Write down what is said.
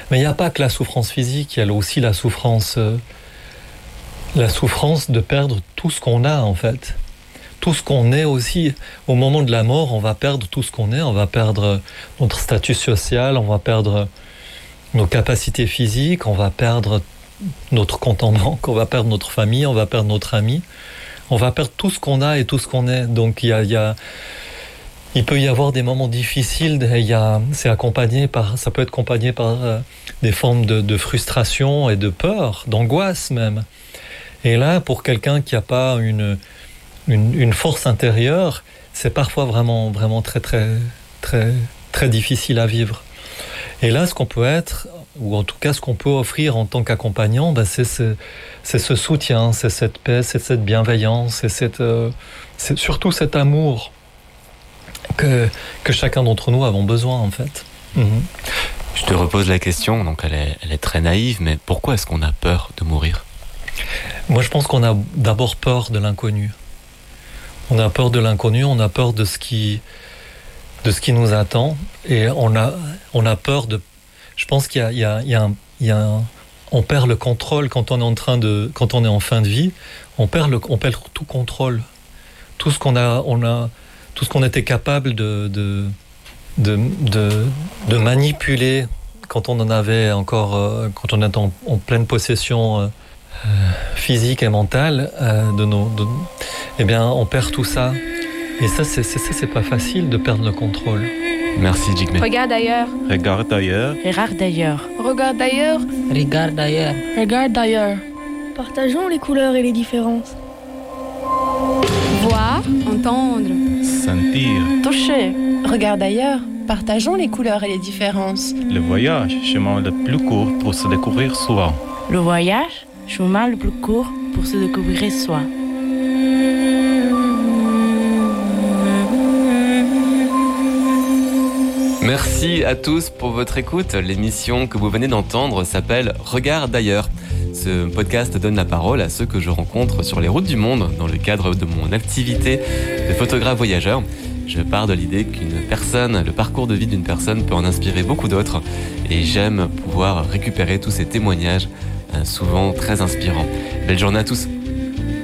Mais il n'y a pas que la souffrance physique, il y a aussi la souffrance de perdre tout ce qu'on a en fait. Tout ce qu'on est aussi. Au moment de la mort, on va perdre tout ce qu'on est, on va perdre notre statut social, on va perdre nos capacités physiques, on va perdre notre compte en banque, on va perdre notre famille, on va perdre notre ami, on va perdre tout ce qu'on a et tout ce qu'on est. Donc il peut y avoir des moments difficiles, ça peut être accompagné par des formes de frustration et de peur, d'angoisse même. Et là, pour quelqu'un qui n'a pas une force intérieure, c'est parfois vraiment, vraiment très, très, très, très difficile à vivre. Et là, ce qu'on peut être, ou en tout cas ce qu'on peut offrir en tant qu'accompagnant, c'est ce soutien, c'est cette paix, c'est cette bienveillance, c'est surtout cet amour que chacun d'entre nous avons besoin en fait. Je te repose la question, donc elle est très naïve, mais pourquoi est-ce qu'on a peur de mourir ? Moi, je pense qu'on a d'abord peur de l'inconnu. On a peur de l'inconnu, on a peur de ce qui nous attend, et on a peur de. Je pense qu'il y a on perd le contrôle quand on est en fin de vie. On perd tout contrôle, tout ce tout ce qu'on était capable de manipuler quand on en avait encore, quand on était en pleine possession physique et mentale eh bien, on perd tout ça. Et ça, c'est pas facile de perdre le contrôle. Merci, Jigme. Regarde ailleurs. Regarde ailleurs. Regarde ailleurs. Regarde ailleurs. Regarde ailleurs. Regarde ailleurs. Partageons les couleurs et les différences. Voir, entendre, Sentir. Toucher. Regarde ailleurs. Partageons les couleurs et les différences. Le voyage, chemin le plus court pour se découvrir soi. Le voyage, chemin le plus court pour se découvrir soi. Merci à tous pour votre écoute. L'émission que vous venez d'entendre s'appelle Regarde d'ailleurs. Ce podcast donne la parole à ceux que je rencontre sur les routes du monde dans le cadre de mon activité de photographe voyageur. Je pars de l'idée le parcours de vie d'une personne peut en inspirer beaucoup d'autres, et j'aime pouvoir récupérer tous ces témoignages, souvent très inspirants. Belle journée à tous.